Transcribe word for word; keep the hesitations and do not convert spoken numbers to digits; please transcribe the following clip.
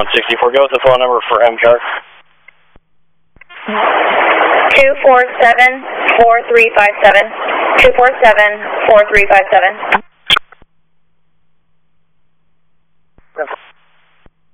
one sixty-four. Go with the phone number for M C A R. two four seven, four three five seven. two four seven, four three five seven.